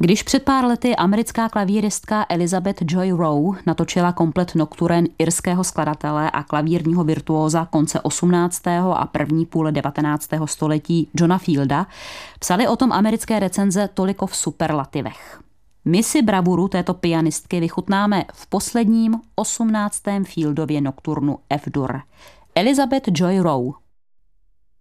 Když před pár lety americká klavíristka Elizabeth Joy Rowe natočila komplet nokturen irského skladatele a klavírního virtuóza konce 18. a první půle 19. století Johna Fielda, psali o tom americké recenze toliko v superlativech. My si bravuru této pianistky vychutnáme v posledním 18. Fieldově nokturnu F-dur. Elizabeth Joy Rowe.